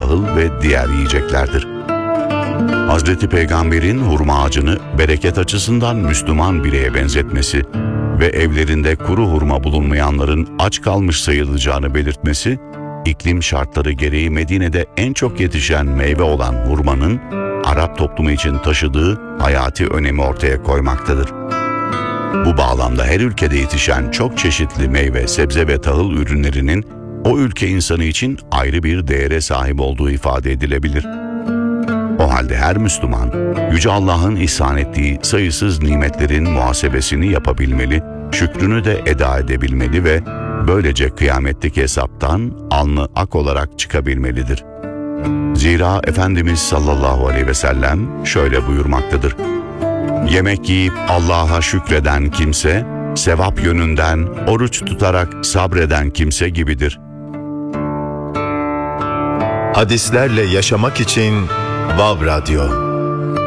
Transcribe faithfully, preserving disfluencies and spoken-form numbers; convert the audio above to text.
tahıl ve diğer yiyeceklerdir. Hazreti Peygamber'in hurma ağacını bereket açısından Müslüman bireye benzetmesi ve evlerinde kuru hurma bulunmayanların aç kalmış sayılacağını belirtmesi, iklim şartları gereği Medine'de en çok yetişen meyve olan hurmanın Arap toplumu için taşıdığı hayati önemi ortaya koymaktadır. Bu bağlamda her ülkede yetişen çok çeşitli meyve, sebze ve tahıl ürünlerinin o ülke insanı için ayrı bir değere sahip olduğu ifade edilebilir. O halde her Müslüman, Yüce Allah'ın ihsan ettiği sayısız nimetlerin muhasebesini yapabilmeli, şükrünü de eda edebilmeli ve böylece kıyametteki hesaptan alnı ak olarak çıkabilmelidir. Zira Efendimiz sallallahu aleyhi ve sellem şöyle buyurmaktadır: Yemek yiyip Allah'a şükreden kimse, sevap yönünden oruç tutarak sabreden kimse gibidir. Hadislerle yaşamak için Vav Radyo.